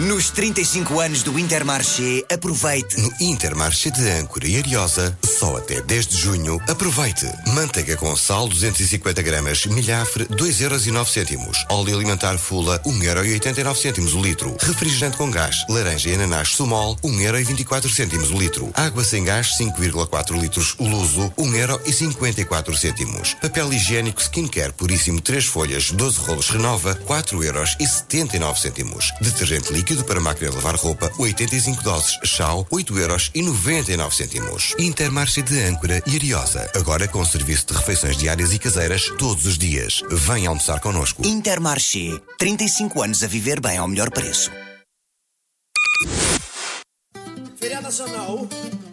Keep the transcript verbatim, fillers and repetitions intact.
Nos trinta e cinco anos do Intermarché, aproveite. No Intermarché de Âncora e Ariosa, só até dez de junho, aproveite. Manteiga com sal duzentos e cinquenta gramas, milhafre dois euros e nove cêntimos. Óleo alimentar Fula um euro e oitenta e nove cêntimos o litro. Refrigerante com gás, laranja e ananás Sumol um euro e vinte e quatro cêntimos o litro. Água sem gás cinco vírgula quatro litros Luso um euro e cinquenta e quatro cêntimos. Papel higiênico Skincare Puríssimo três folhas doze rolos Renova quatro euros e setenta e nove cêntimos. Detergente líquido para máquina de lavar roupa oitenta e cinco doses Schau oito euros e noventa e nove cêntimos. Intermarché de Âncora e Ariosa, agora com serviço de refeições diárias e caseiras todos os dias. Venha almoçar connosco. Intermarché, trinta e cinco anos a viver bem ao melhor preço. Feriado nacional.